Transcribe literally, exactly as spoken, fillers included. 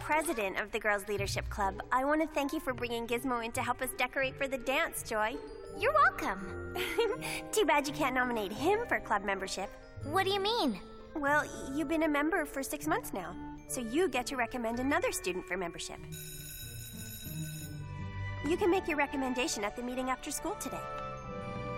president of the Girls Leadership Club, I want to thank you for bringing Gizmo in to help us decorate for the dance, Joy. You're welcome. Too bad you can't nominate him for club membership. What do you mean? Well, you've been a member for six months now, so you get to recommend another student for membership. You can make your recommendation at the meeting after school today.